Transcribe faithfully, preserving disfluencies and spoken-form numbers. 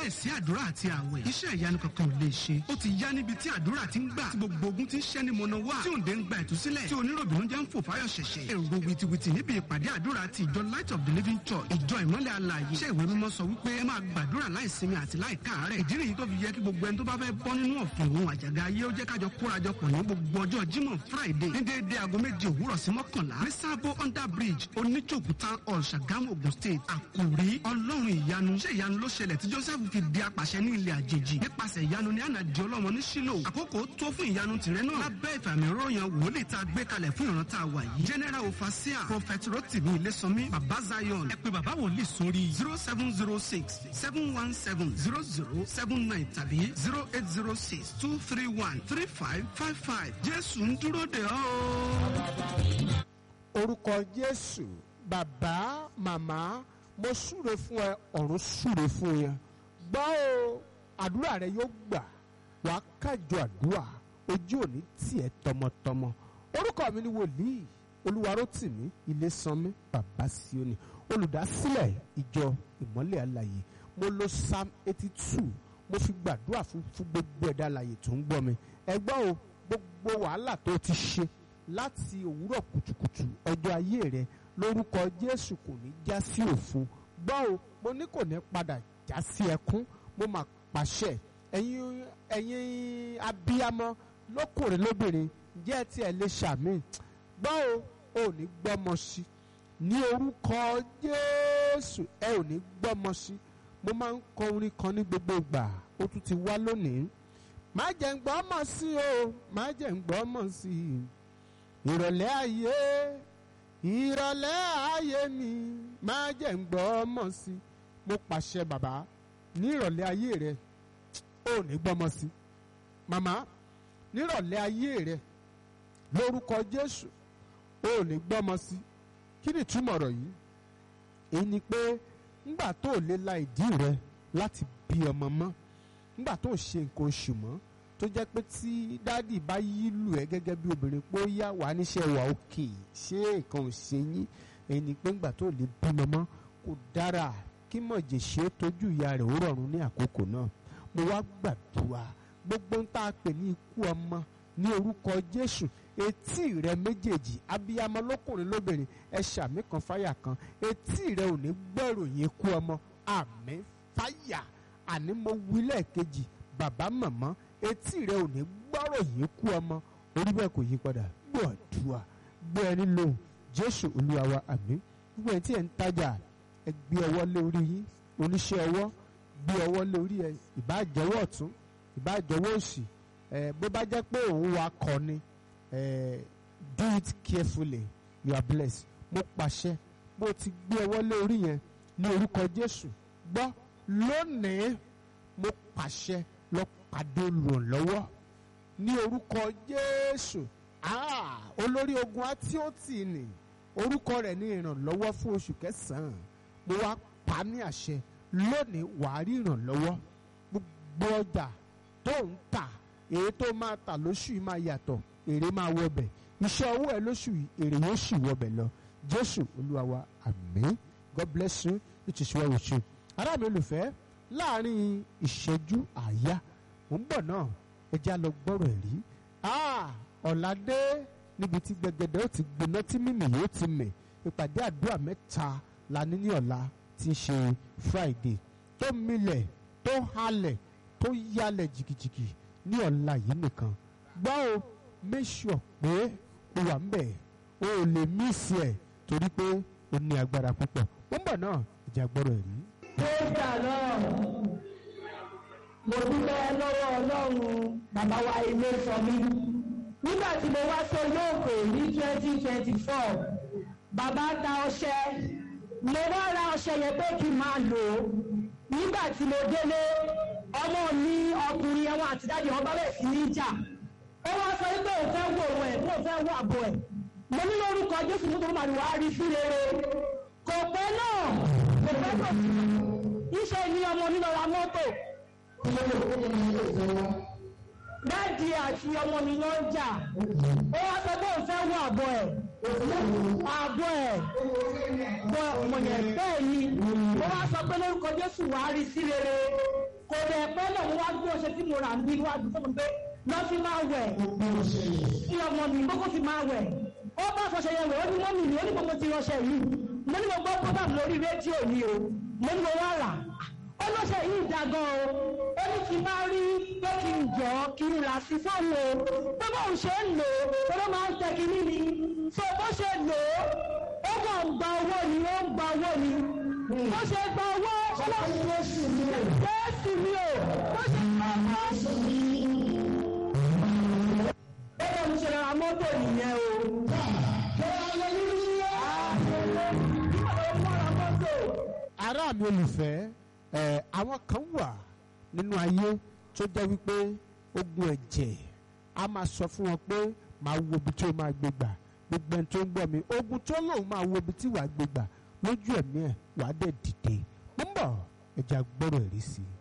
láìsí àdúrà àti àwẹ̀ iṣẹ́ ìyanu kankan ò lè ṣe. ó ti yá níbi tí àdúrà ti ń gbà tí gbogbo ogun ti ń ṣẹ́ ní mọ̀nà wá tí òǹdè ń gba ìtúsílẹ̀ tí oníròbìnú jẹ́ ń fò fáyọ̀ ṣẹ̀ṣẹ̀. èrò wìtìwìtì níbi ìpàdé àdúrà ti ìjọ Light of the Living Church ìjọ ìmọ́lẹ̀ alààyè. iṣẹ́ ìwé mímọ́ sọ wípé ẹ máa gbàdúrà láìsinmi àti láìkáàárẹ̀. ìdí nìyí tó fi yẹ kí gbogbo ẹni tó bá fẹ́ bọ́ nínú ọ̀fìn òun àjàgà ayé ó jẹ́ kájọ kórajọpọ̀ ní gbogbo ọjọ́ Jímọ̀ Friday ní déédé aago méje òwúrọ̀ sí mọ́kànlá ní sábó under bridge oníjòkú town hall Ṣàgámù Ògùn state. àkòrí ọlọ́run ìyanu. ṣé ìyanu ló ṣẹlẹ̀ tí Joseph fi di apàṣẹ ní ilẹ̀ àjèjì nípasẹ̀ ìyanu ní àná di ọlọ́mọ ní Ṣílò. àkókò tó fún ìyanu tìrẹ náà lábẹ́ ìfàmì ròyìn wòlíì tá a gbé kalẹ̀ fún ìran tá a wà yìí. general overseer prophet Rotimi Ilésànmí baba Zion. ẹ pè bàbá wòlíì sórí zero seven zero six seven one seven zero zero seven nine tàbí zero eight zero six two three one three five five five. Jésù ń dúró dè ọ́. orúkọ Jésù bàbá màmá mo súre fún ẹ ọ̀run súre fún ẹ gbọ́ o àdúrà rẹ yóò gbà wàá kájọ àdúrà ojú òní tiẹ̀ tọmọtọmọ. orúkọ mi ni wòlíì Olúwarótìmí Ilésànmí bàbá Síónì olùdásílẹ̀ ìjọ ìmọ́lẹ̀ alààyè. mo lo psalm eighty two mo fi gbàdúrà fún fún gbogbo ẹ̀dá alààyè tó ń gbọ́ mi. ẹ gbọ́ o gbogbo wàhálà tó ti ṣe láti òwúrọ̀ kùtùkùtù ọjọ́ ayé rẹ lórúkọ Jésù kò ní já sí òfo. gbọ́ o mo ní kò ní padà já sí ẹkún. mo máa pàṣẹ ẹ̀yin ẹ̀yin abiyamọ lọ́kùnrin lóbìnrin jẹ́ tí ẹ lè ṣàmì. gbọ́ o ò ní gbọ́mọ sí ní orúkọ Jésù ẹ ò ní gbọ́mọ sí. mo máa ń kọ orin kan ní gbogbo ìgbà ó tún ti wá lónìí. má jẹ́ ń gbọ́mọ sí o má jẹ́ ń gbọ́mọ sí i ìrọ̀lẹ́ ayé ìrọ̀lẹ́ ayé mi má jẹ́ ń gbọ́mọ sí i. mo pàṣẹ bàbá ní ìrọ̀lẹ́ ayé rẹ ò ní gbọ́mọ sí. màmá ní ìrọ̀lẹ́ ayé rẹ lórúkọ Jésù ò ní gbọ́mọ sí. kí ni ìtumọ̀ ọ̀rọ̀ yìí? èyí ni pé ńgbà tó lè la ìdí rẹ láti bí ọmọ mọ́, ńgbà tó ṣe nǹkan oṣù mọ́, tó jẹ́ pé tí dádì bá yí lù ẹ́ gẹ́gẹ́ bí obìnrin pé ó yá wà níṣẹ́ wà òkè ṣé nǹkan ò ṣe yín. èyí ni pé ńgbà tó lè bímọ mọ́ kò dára kí mọ̀jẹ̀ṣẹ́ tójú ìyá rẹ̀ ó rọrùn ní àkókò náà. mo wá gbàdúrà gbogbo ń tá a pè ní ikú ọmọ ní orúkọ Jésù etí rẹ méjèèjì abiyamọ lọ́kùnrin lóbìnrin ẹ ṣàmì kan fáyà kan etí rẹ ò ní gbọ́ròyìn ikú ọmọ àmín fáyà. àní mo wí lẹ́ẹ̀kejì bàbá màmá etí rẹ ò ní gbọ́ròyìn ikú ọmọ orí bẹ́ẹ̀ kò yí padà. gbọ́dúà gbé ẹni lóhùn Jésù Olúwa wa àmín. gbogbo ẹni tí ẹ ń tajà ẹ gbé ọwọ́ lé orí yín oníṣẹ́ ọwọ́ gbé ọwọ́ lé orí ẹ ìbá jọ̀wọ́ ọ̀tún ìbá jọ̀wọ́ òsì ẹ bó bá jẹ́ pé òun wa kọ́ ni ẹ do it carefully you are blessed. mo pàṣẹ bó ti gbé ọwọ́ lé orí yẹn ní orúkọ Jésù gbọ́ lónìí mo pàṣẹ lọ pàdé olùrànlọ́wọ́ ní orúkọ Jésù. ah olórí ogun Átíótì ni orúkọ rẹ̀ ní ìrànlọ́wọ́ fún oṣù kẹsàn-án. mo wá pa ní àṣẹ lónìí wàá rí ìrànlọ́wọ́. gbogbo ọjà tó ń tà èyí tó máa tà lóṣù yìí máa yàtọ̀ èrè máa wọbẹ̀. iṣẹ́ owó ẹ lóṣù yìí èrè yóò sì wọbẹ̀ lọ. Jésù Olúwa wa àmín. God bless you. It is well with you. ará mi olùfẹ́ láàrin ìṣẹ́jú àáyá mò ń bọ̀ náà ẹ já lọ gbọ́rọ̀ ẹ̀ rí. ọ̀làdé níbi tí gbẹgẹdẹ ó ti gbóná tí mímì yóò ti mì. ìpàdé àdúrà mẹ́ta la ní ní ọ̀la tí í ṣe Friday tó milẹ̀ tó halẹ̀ tó yálẹ̀ jìkìjìkì ní ọ̀la yìí nìkan. gbọ́ o make sure pé o wà ń bẹ̀ o ò lè mísì ẹ̀ torí pé o ní agbára púpọ̀. mo ń bọ̀ náà ìjà gbọ́rọ̀ ẹ̀ rí. Praise the Lord. Mo dúpẹ́ lọ́wọ́ Ọlọ́run bàbá wa Ilésànmí. Nígbà tí mo wá sórí òkè ní twenty twenty four, bàbá ta ọṣẹ. Mo wá ra ọṣẹ yẹn pé kí n máa lò ó. Nígbà tí mo délé, ọmọ mi ọkùnrin ẹ̀wọ̀n àti dájú wọn bá bẹ̀ sí ní ìjà. Ó wá sọ pé òun fẹ́ wo òun ẹ̀, òun fẹ́ wo àbọ̀ ẹ̀. Mo ní lórúkọ Jésù nítorí màá ní wàá rí sí rere. Kò pẹ́ náà, kò pẹ́ tó iṣẹ́ ní ọmọ mi lọ ra mọ́tò. Dáàdì àti ọmọ mi lọ ń jà. Ó wá sọ pé òun fẹ́ wọ àbọ̀ ẹ̀. Àbọ̀ ẹ̀. Bọ ọmọ yẹn bẹ́ẹ̀ ni. Ó wá sọ pé lórúkọ Jésù wàá rí sí rere. kò dẹ̀ pẹ́ náà mo wá gbé ọṣẹ tí mo rà ní iwájú fún mi pé lọ́ fi máa wẹ̀ kí ọmọ mi kókó fi máa wẹ̀ ó bá fọṣẹ yẹn wẹ̀ ó ní mọ́mì mi ó ní gbogbo ti rọṣẹ yìí mo ní mo gbọ́ program lórí rédíò ni o mo ní mo wá rà ó lọ́ṣẹ yìí dá gan o ó ní kí n máa rí pé kí n jọ kí n rà sí fóònù o pé bóun ṣe ń lò ó ló máa ń tẹ kínní ni so bó ṣe lò ó ó kàn ń gba owó ni ó ń gba owó ni bó ṣe gba owó ọlọ́run ló sì ní o jésù ní o bó ṣe gba owó ó kàn ń ṣe ra mọ́tò nìyẹn o. ará mi olùfẹ́ ẹ̀ àwọn kan wà nínú ayé tó jẹ́ wípé ogun ẹ̀jẹ̀ a máa sọ fún wọn pé màá wo ibi tí ó máa gbé gbà gbogbo ẹni tó ń gbọ́ mi ogun tó lòun máa wo ibi tí wàá gbé gbà lójú ẹ̀mí ẹ̀ wàá dẹ̀ dìde mo ń bọ̀ ẹ̀jẹ̀ agbọ́rọ̀ ẹ̀rí sí i.